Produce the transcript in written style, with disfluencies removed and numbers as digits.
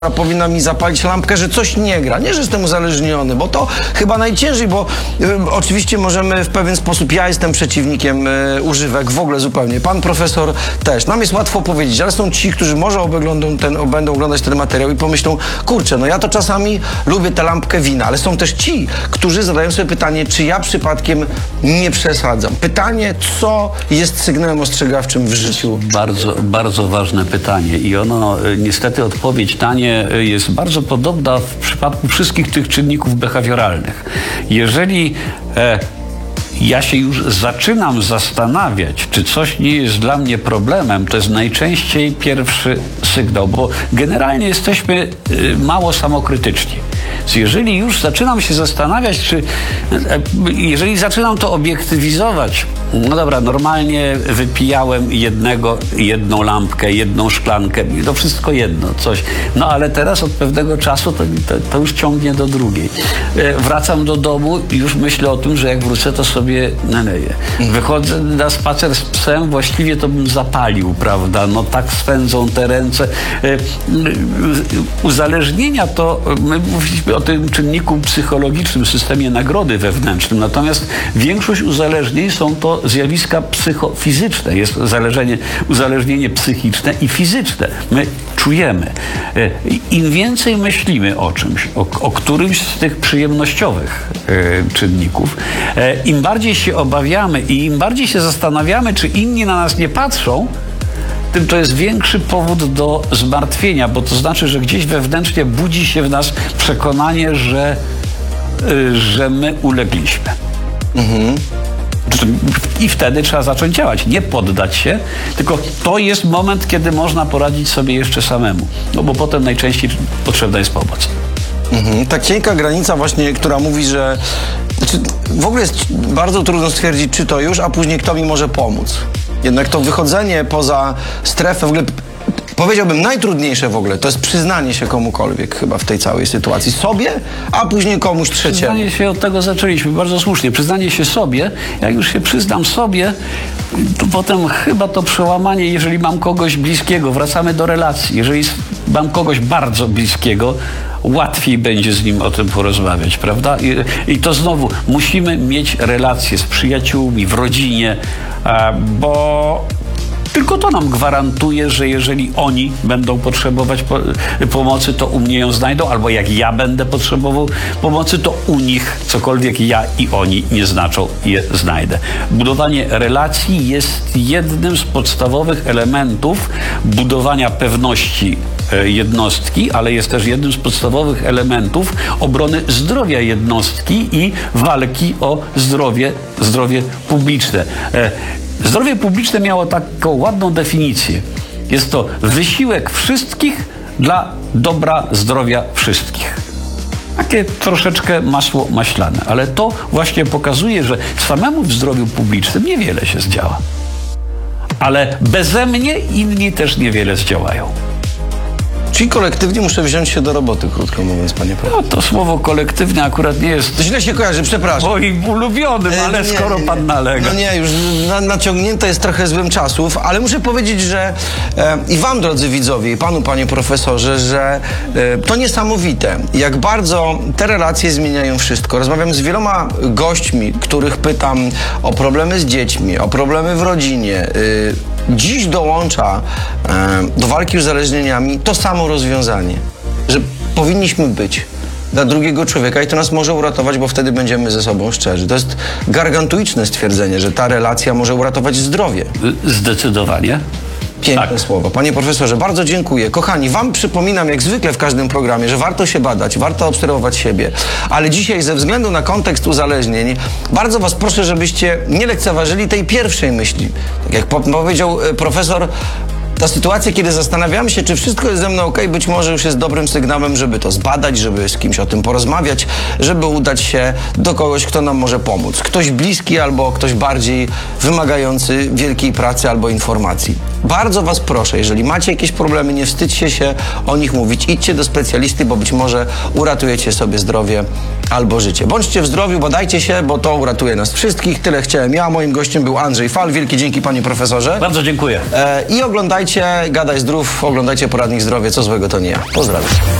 powinna mi zapalić lampkę, że coś nie gra. Nie, że jestem uzależniony, bo to chyba najciężej, bo oczywiście możemy w pewien sposób, ja jestem przeciwnikiem używek w ogóle zupełnie. Pan profesor też. Nam jest łatwo powiedzieć, ale są ci, którzy może będą oglądać ten materiał i pomyślą, kurczę, no ja to czasami lubię tę lampkę wina, ale są też ci, którzy zadają sobie pytanie, czy ja przypadkiem nie przesadzam. Pytanie, co jest sygnałem ostrzegawczym w życiu? Bardzo, bardzo ważne pytanie i ono, niestety odpowiedź na nie jest bardzo podobna w przypadku wszystkich tych czynników behawioralnych. Jeżeli ja się już zaczynam zastanawiać, czy coś nie jest dla mnie problemem, to jest najczęściej pierwszy sygnał, bo generalnie jesteśmy mało samokrytyczni. Więc jeżeli już zaczynam się zastanawiać, jeżeli zaczynam to obiektywizować, no dobra, normalnie wypijałem jedną lampkę, jedną szklankę, to wszystko jedno, coś. No ale teraz od pewnego czasu to już ciągnie do drugiej. Wracam do domu i już myślę o tym, że jak wrócę, to sobie naleję. Wychodzę na spacer z psem, właściwie to bym zapalił, prawda? No tak swędzą te ręce. Uzależnienia to, my mówiliśmy o tym czynniku psychologicznym, systemie nagrody wewnętrznym, natomiast większość uzależnień są to zjawiska psychofizyczne. Jest uzależnienie psychiczne i fizyczne. My czujemy. Im więcej myślimy o czymś, o którymś z tych przyjemnościowych czynników, im bardziej się obawiamy i im bardziej się zastanawiamy, czy inni na nas nie patrzą, tym to jest większy powód do zmartwienia, bo to znaczy, że gdzieś wewnętrznie budzi się w nas przekonanie, że my ulegliśmy. Mhm. I wtedy trzeba zacząć działać. Nie poddać się, tylko to jest moment, kiedy można poradzić sobie jeszcze samemu. No bo potem najczęściej potrzebna jest pomoc. Mhm. Ta cienka granica właśnie, która mówi, że w ogóle jest bardzo trudno stwierdzić, czy to już, a później kto mi może pomóc. Jednak to wychodzenie poza strefę, w ogóle powiedziałbym najtrudniejsze w ogóle, to jest przyznanie się komukolwiek chyba w tej całej sytuacji. Sobie, a później komuś trzeciemu. Przyznanie się, od tego zaczęliśmy, bardzo słusznie. Przyznanie się sobie, jak już się przyznam sobie, to potem chyba to przełamanie, jeżeli mam kogoś bliskiego, wracamy do relacji. Jeżeli mam kogoś bardzo bliskiego, łatwiej będzie z nim o tym porozmawiać, prawda? I to znowu, musimy mieć relacje z przyjaciółmi, w rodzinie, bo tylko to nam gwarantuje, że jeżeli oni będą potrzebować pomocy, to u mnie ją znajdą, albo jak ja będę potrzebował pomocy, to u nich cokolwiek ja i oni nie znaczą, je znajdę. Budowanie relacji jest jednym z podstawowych elementów budowania pewności jednostki, ale jest też jednym z podstawowych elementów obrony zdrowia jednostki i walki o zdrowie publiczne. Zdrowie publiczne miało taką ładną definicję. Jest to wysiłek wszystkich dla dobra zdrowia wszystkich. Takie troszeczkę masło maślane, ale to właśnie pokazuje, że samemu w zdrowiu publicznym niewiele się zdziała. Ale beze mnie inni też niewiele zdziałają. Czyli kolektywnie muszę wziąć się do roboty, krótko mówiąc, panie profesorze. No to słowo kolektywnie akurat nie jest... To źle się kojarzy, przepraszam. Moim ulubionym, ale skoro pan nalega. No nie, już naciągnięte jest trochę złym czasów, ale muszę powiedzieć, że i wam, drodzy widzowie, i panu, panie profesorze, że to niesamowite, jak bardzo te relacje zmieniają wszystko. Rozmawiam z wieloma gośćmi, których pytam o problemy z dziećmi, o problemy w rodzinie. Dziś dołącza do walki z uzależnieniami to samo rozwiązanie, że powinniśmy być dla drugiego człowieka i to nas może uratować, bo wtedy będziemy ze sobą szczerzy. To jest gargantuiczne stwierdzenie, że ta relacja może uratować zdrowie. Zdecydowanie. Piękne słowo. Panie profesorze, bardzo dziękuję. Kochani, wam przypominam, jak zwykle w każdym programie, że warto się badać, warto obserwować siebie, ale dzisiaj ze względu na kontekst uzależnień bardzo was proszę, żebyście nie lekceważyli tej pierwszej myśli. Tak jak powiedział profesor, ta sytuacja, kiedy zastanawiamy się, czy wszystko jest ze mną okej, być może już jest dobrym sygnałem, żeby to zbadać, żeby z kimś o tym porozmawiać, żeby udać się do kogoś, kto nam może pomóc. Ktoś bliski albo ktoś bardziej wymagający wielkiej pracy albo informacji. bardzo was proszę, jeżeli macie jakieś problemy, nie wstydźcie się o nich mówić. Idźcie do specjalisty, bo być może uratujecie sobie zdrowie albo życie. Bądźcie w zdrowiu, badajcie się, bo to uratuje nas wszystkich. Tyle chciałem ja. Moim gościem był Andrzej Fal. Wielkie dzięki, panie profesorze. Bardzo dziękuję. I oglądajcie Gadaj Zdrów, oglądajcie Poradnik Zdrowie. Co złego to nie ja. Pozdrawiam.